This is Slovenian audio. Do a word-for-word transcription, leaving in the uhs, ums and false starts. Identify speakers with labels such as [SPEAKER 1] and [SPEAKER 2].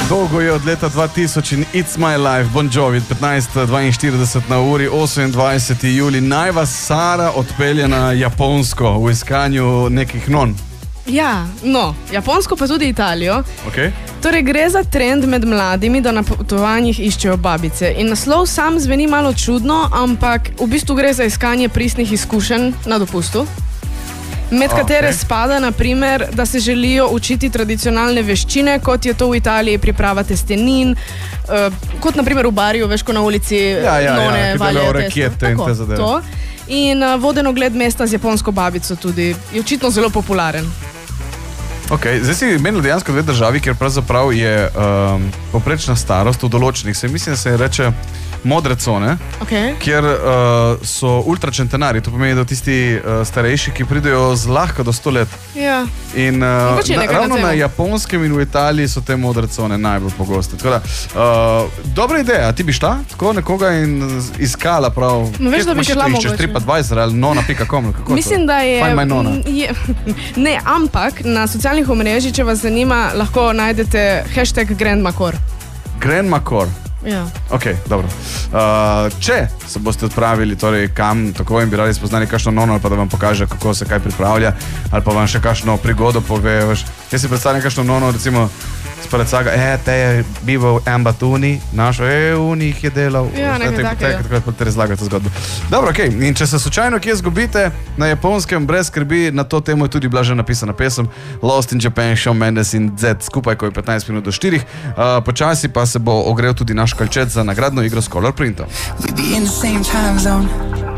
[SPEAKER 1] Dolgo je od leta dva tisoč in It's My Life, Bon Jovi, petnajst dvainštirideset na uri, osemindvajseti julij. Naj vas Sara odpelje na Japonsko v iskanju nekih non.
[SPEAKER 2] Ja, no, Japonsko pa tudi Italijo.
[SPEAKER 1] Okay.
[SPEAKER 2] Torej gre za trend med mladimi, da na potovanjih iščejo babice. In naslov sam zveni malo čudno, ampak v bistvu gre za iskanje pristnih izkušenj na dopustu. Med katere okay. spada, na primer, da se želijo učiti tradicionalne veščine, kot je to v Italiji priprava testenin, uh, kot na primer v barju, veš, ko na ulici
[SPEAKER 1] ja, ja,
[SPEAKER 2] none
[SPEAKER 1] ja,
[SPEAKER 2] valjajo
[SPEAKER 1] rakete in te zadeve.
[SPEAKER 2] To. In uh, voden ogled mesta z japonsko babico tudi je očitno zelo popularen.
[SPEAKER 1] Ok, zdaj si menil dejansko dve državi, kjer pravzaprav je um, poprečna starost v določenih, se mislim, da se reče modre cone,
[SPEAKER 2] okay.
[SPEAKER 1] kjer uh, so ultračentenari, to pomeni, da tisti uh, starejši, ki pridejo zlahka do sto let.
[SPEAKER 2] Ja.
[SPEAKER 1] In uh, na, ravno na Japonskem in v Italiji so te modre cone najbolj pogoste. Tako da, uh, dobra ideja, ti bi šla tako nekoga in iskala prav,
[SPEAKER 2] no, veš, da bi šla mogoče.
[SPEAKER 1] TripAdvisor ali nona pika com, kako
[SPEAKER 2] mislim,
[SPEAKER 1] to?
[SPEAKER 2] Da je...
[SPEAKER 1] Find my nona.
[SPEAKER 2] Je, ne, ampak na socialnih omrežjih, če vas zanima, lahko najdete hashtag GrandmaCore.
[SPEAKER 1] GrandmaCore.
[SPEAKER 2] Ja.
[SPEAKER 1] Ok, dobro. Uh, če se boste odpravili torej kam, tako in bi radi spoznali kakšno nono, ali pa da vam pokaže, kako se kaj pripravlja, ali pa vam še kakšno prigodo pove. Veš. Jaz si predstavljam kakšno nono, recimo spred saga, e, te je bival Ambatuni, našo, e, unih je delal.
[SPEAKER 2] Ja, nekaj takega.
[SPEAKER 1] Tako je te razlaga to zgodbo. Dobro, ok, in če se slučajno kje zgubite na Japonskem, brez skrbi, na to temo je tudi bila že napisana pesem Lost in Japan, Shawn Mendes in Z skupaj, ko je petnajst minut do štirih. Uh, počasi pa se bo ogrel tudi naš kalčet za nagradno igro s Color Printom.